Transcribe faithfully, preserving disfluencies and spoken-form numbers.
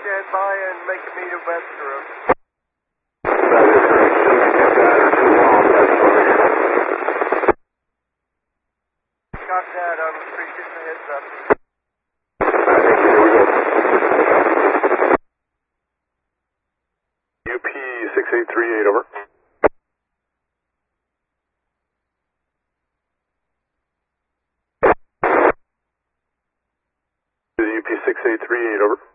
stand by and make a meet at Westeros. Got that, I appreciate the heads up. U P six eight three eight, over. U P six eight three eight, over.